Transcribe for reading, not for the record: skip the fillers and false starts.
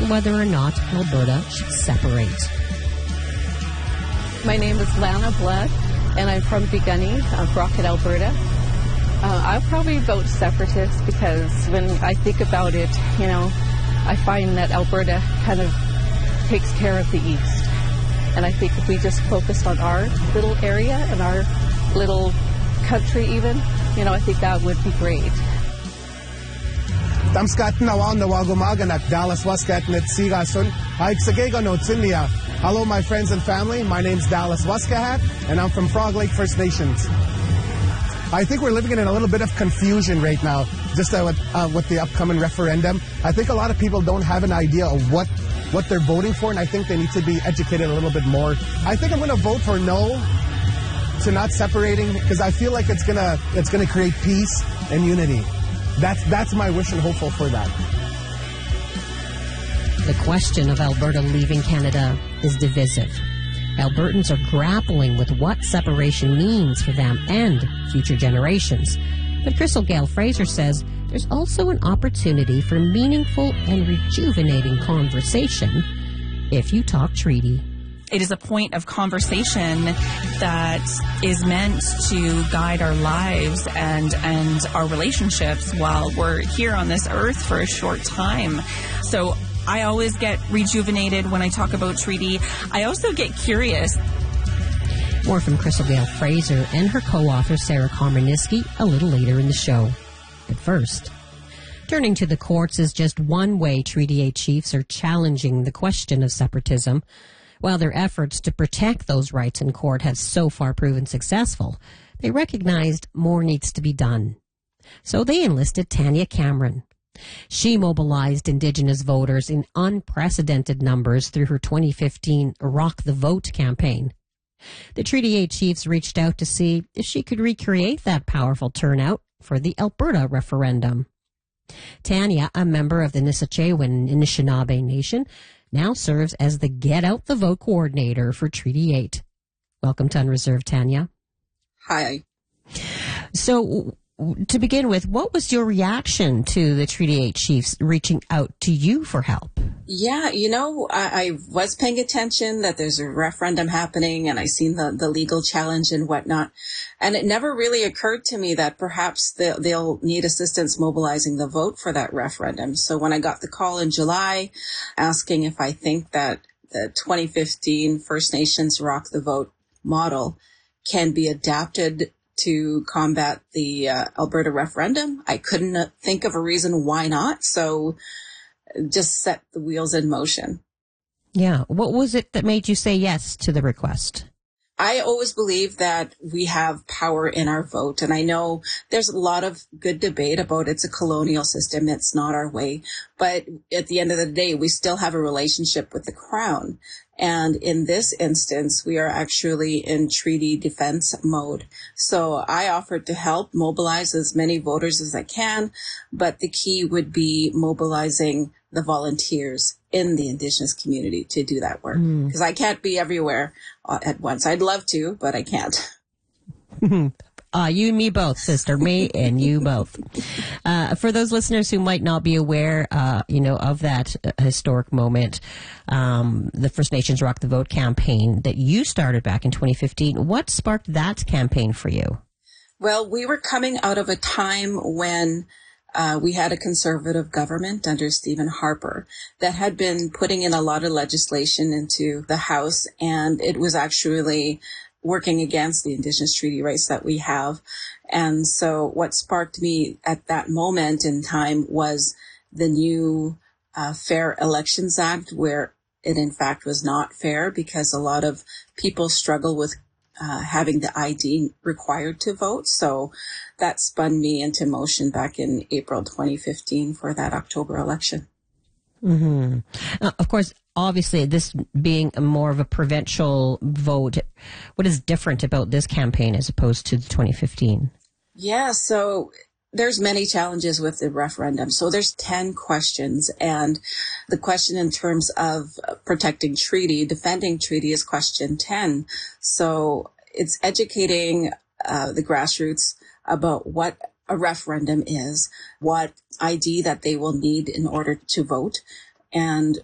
on whether or not Alberta should separate. My name is Lana Blood, and I'm from Begunny, Brockett, Alberta. I'll probably vote separatist because when I think about it, I find that Alberta kind of takes care of the East. And I think if we just focused on our little area and our little country even, I think that would be great. Tamskat nawaw nawagumagan at Dallas Waskat net sigasun. Haiksagega no Tsindia. Hello, my friends and family. My name's Dallas Waskahat, and I'm from Frog Lake First Nations. I think we're living in a little bit of confusion right now, just with the upcoming referendum. I think a lot of people don't have an idea of what they're voting for, and I think they need to be educated a little bit more. I think I'm going to vote for no to not separating because I feel like it's gonna create peace and unity. That's my wish and hopeful for that. The question of Alberta leaving Canada is divisive. Albertans are grappling with what separation means for them and future generations. But Crystal Gayle Fraser says there's also an opportunity for meaningful and rejuvenating conversation if you talk treaty. It is a point of conversation that is meant to guide our lives and our relationships while we're here on this earth for a short time. So I always get rejuvenated when I talk about treaty. I also get curious. More from Crystal Gayle Fraser and her co-author Sarah Komorniski a little later in the show. But first, turning to the courts is just one way Treaty 8 chiefs are challenging the question of separatism. While their efforts to protect those rights in court have so far proven successful, they recognized more needs to be done. So they enlisted Tanya Cameron. She mobilized Indigenous voters in unprecedented numbers through her 2015 Rock the Vote campaign. The Treaty 8 chiefs reached out to see if she could recreate that powerful turnout for the Alberta referendum. Tanya, a member of the Nissechewan Anishinaabe Nation, now serves as the Get Out the Vote coordinator for Treaty 8. Welcome to Unreserved, Tanya. Hi. So, to begin with, what was your reaction to the Treaty 8 chiefs reaching out to you for help? Yeah, I was paying attention that there's a referendum happening, and I seen the legal challenge and whatnot. And it never really occurred to me that perhaps they'll need assistance mobilizing the vote for that referendum. So when I got the call in July asking if I think that the 2015 First Nations Rock the Vote model can be adapted to combat the Alberta referendum, I couldn't think of a reason why not. So just set the wheels in motion. Yeah. What was it that made you say yes to the request? I always believe that we have power in our vote. And I know there's a lot of good debate about it's a colonial system. It's not our way. But at the end of the day, we still have a relationship with the Crown. And in this instance, we are actually in treaty defense mode. So I offered to help mobilize as many voters as I can. But the key would be mobilizing the volunteers in the Indigenous community to do that work. Because I can't be everywhere at once. I'd love to, but I can't. You and me both, sister. Me and you both. For those listeners who might not be aware, of that historic moment, the First Nations Rock the Vote campaign that you started back in 2015, what sparked that campaign for you? Well, we were coming out of a time when we had a conservative government under Stephen Harper that had been putting in a lot of legislation into the House, and it was actually working against the Indigenous treaty rights that we have. And so what sparked me at that moment in time was the new Fair Elections Act, where it in fact was not fair because a lot of people struggle with having the ID required to vote. So that spun me into motion back in April 2015 for that October election. Mm-hmm. Of course, obviously, this being more of a provincial vote, what is different about this campaign as opposed to the 2015? Yeah, so there's many challenges with the referendum. So there's 10 questions, and the question in terms of protecting treaty, defending treaty is question 10. So it's educating the grassroots about what a referendum is, what ID that they will need in order to vote, and